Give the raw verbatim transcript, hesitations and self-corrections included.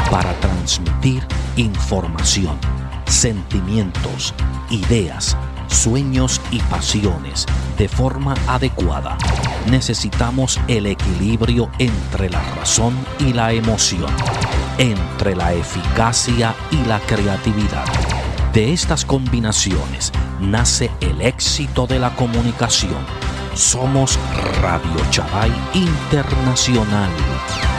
Para transmitir información, sentimientos, ideas, sueños y pasiones de forma adecuada, necesitamos el equilibrio entre la razón y la emoción, entre la eficacia y la creatividad. De estas combinaciones nace el éxito de la comunicación. Somos Radio Chabay Internacional.